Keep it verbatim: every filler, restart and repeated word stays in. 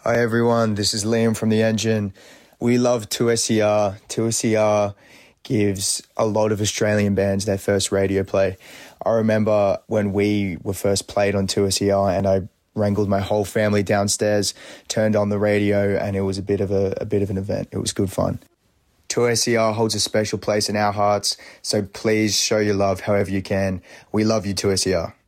Hi everyone, this is Liam from The Engine. We love two S E R. two S E R gives a lot of Australian bands their first radio play. I remember when we were first played on two S E R and I wrangled my whole family downstairs, turned on the radio, and it was a bit of a, a bit of an event. It was good fun. two S E R holds a special place in our hearts, so please show your love however you can. We love you, two S E R.